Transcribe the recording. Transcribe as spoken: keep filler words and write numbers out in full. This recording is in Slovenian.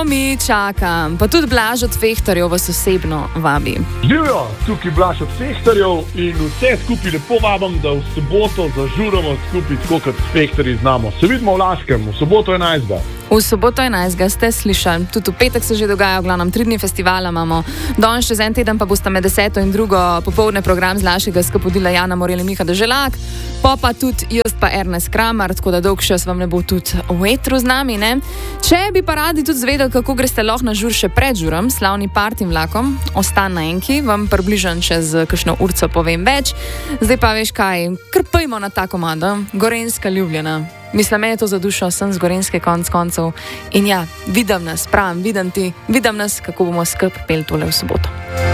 Tomi, čakam. Pa tudi Blaž od Fehtarjev vas osebno vabi. Živijo, tukaj Blaž od Fehtarjev in vse skupaj lepo vabim, da v soboto zažuramo skupaj, tako kot Fehtarji znamo. Se vidimo v Laškem, v soboto enajstega. V soboto enajstega ste slišali, tudi v petek se že dogaja, v glavnem tri dni festivala imamo. Danes še za en teden pa bosta med deseto in drugo popoldne program z Laškega skupodila Jana Morel in Miha Deželak, pa pa tudi jaz pa Ernest Kramar, tako da dolg čas vam ne bo tudi v etru z nami, ne? Če bi pa radi tudi zvedeli, kako greste lahko na žur še pred žurom, slavni partim vlakom, ostan na enki, vam približam čez kakšno urco povem več. Zdaj pa veš kaj, krpajmo na ta komando, Gorenjska Ljubljana. Mislim, meni je to za dušo, sem z Gorenjske konc koncev. In ja, vidim nas, pravim, vidim ti, vidim nas, kako bomo skup pel tole v soboto.